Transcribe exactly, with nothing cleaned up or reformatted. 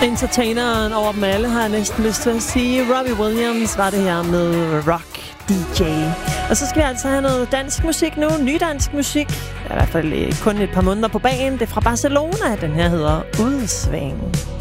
Entertaineren over dem alle, har jeg næsten lyst til at sige. Robbie Williams var det her med Rock D J. Og så skal vi altså have noget dansk musik nu. Ny dansk musik. Der er i hvert fald kun et par måneder på bagen. Det er fra Barcelona. Den her hedder Udsving.